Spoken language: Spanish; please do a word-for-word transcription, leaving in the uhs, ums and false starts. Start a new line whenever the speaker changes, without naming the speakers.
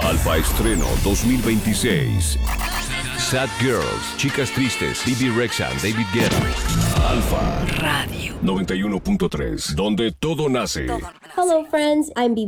Alfa Estreno dos mil veintiséis. Sad Girls, Chicas Tristes, Bibi Rexha, David Guetta. Alfa Radio noventa y uno punto tres, donde todo nace.
Hello friends, I'm Bibi